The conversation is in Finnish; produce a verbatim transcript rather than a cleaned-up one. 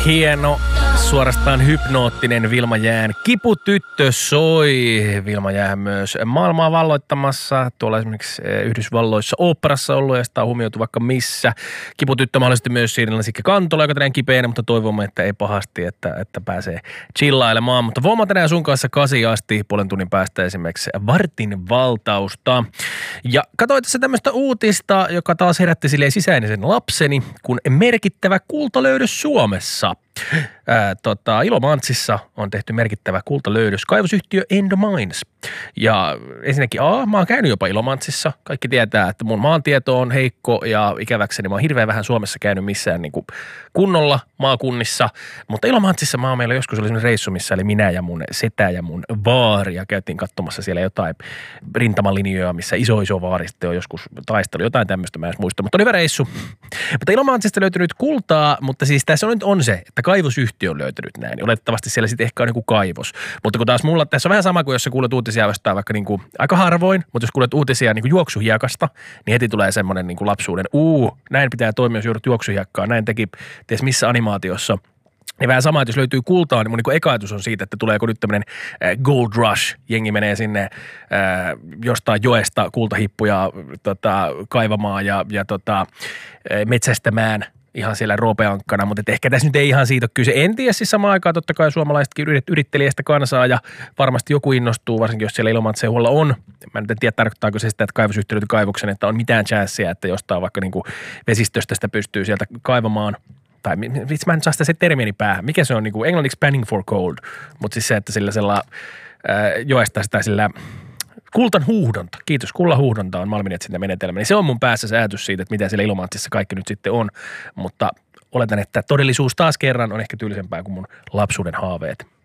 Hieno, suorastaan hypnoottinen Vilma Jään Kiputyttö soi. Vilma Jää myös maailmaa valloittamassa. Tuolla esimerkiksi Yhdysvalloissa oopperassa ollut ja sitä on huomioitu vaikka missä. Kiputyttö mahdollisesti myös siinä Sikki Kantola, joka tänään kipeänä, mutta toivomme, että ei pahasti, että, että pääsee chillailemaan. Mutta voimme tänään sun kanssa kasi asti puolen tunnin päästä esimerkiksi vartin valtausta. Ja katsoin tässä tämmöistä uutista, joka taas herätti silleen sisäinen lapseni, kun merkittävä kultalöydös Suomessa. Ää, tota, Ilomantsissa on tehty merkittävä kultalöydös, kaivosyhtiö Endomines. Ja ensinnäkin A, mä oon käynyt jopa Ilomantsissa. Kaikki tietää, että mun maantieto on heikko ja ikäväkseni mä oon hirveän vähän Suomessa käynyt missään niin kuin kunnolla maakunnissa. Mutta Ilomantsissa mä oon meillä joskus oli sellainen reissu, missä oli minä ja mun setä ja mun vaari ja käytiin katsomassa siellä jotain rintamalinjoja, missä iso iso vaari sitten on joskus taistelu. Jotain tämmöistä mä en muista, mutta oli hyvä reissu. Mutta Ilomantsista löytyy nyt kultaa, mutta siis tässä on nyt on se, että kaivosyhtiö on löytänyt näin. Oletettavasti siellä sitten ehkä on niin kuin kaivos. Mutta kun taas mulla tässä on vähän sama kuin jos sä kuulet uutisia jostain vaikka niin kuin, aika harvoin, mutta jos kuulet uutisia niin kuin juoksuhiekasta, niin heti tulee semmoinen niin kuin lapsuuden, uu, näin pitää toimia, jos joudut juoksuhiekkaan. Näin teki ties missä animaatiossa. Niin vähän sama, että jos löytyy kultaa, niin mun niin eka ajatus on siitä, että tuleeko nyt tämmöinen äh, gold rush. Jengi menee sinne äh, jostain joesta kultahippuja tota, kaivamaan ja, ja tota, äh, metsästämään ihan siellä roopeankkana, mutta ehkä tässä nyt ei ihan siitä ole kyse. En tiedä, siis samaan aikaan totta kai suomalaisetkin yrittelijästä kansaa ja varmasti joku innostuu, varsinkin jos siellä Ilomantseudulla on. Mä nyt en tiedä, tarkoittaako se sitä, että kaivosyhtiö löytyy kaivoksen, että on mitään chanssia, että jostain vaikka niin kuin vesistöstä sitä pystyy sieltä kaivamaan. Tai vitsi, mä en saa sitä se termiini päähän. Mikä se on niin kuin englanniksi panning for gold, mutta siis se, että sillä sella ää, joesta sitä sillä kultan huuhdonta, kiitos, kullan huuhdonta on malminetsintämenetelmä, niin se on mun päässä se ajatus siitä, että mitä siellä Ilomantsissa kaikki nyt sitten on, mutta oletan, että todellisuus taas kerran on ehkä tyylisempää kuin mun lapsuuden haaveet.